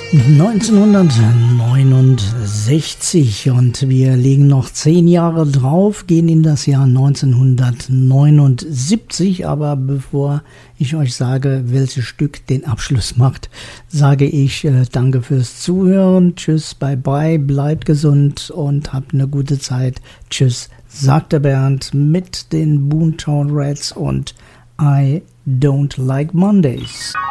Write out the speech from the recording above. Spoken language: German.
1969 und wir legen noch 10 Jahre drauf, gehen in das Jahr 1979, aber bevor ich euch sage, welches Stück den Abschluss macht, sage ich danke fürs Zuhören, tschüss, bye bye, bleibt gesund und habt eine gute Zeit, tschüss, sagt der Bernd mit den Boomtown Rats und I Don't Like Mondays.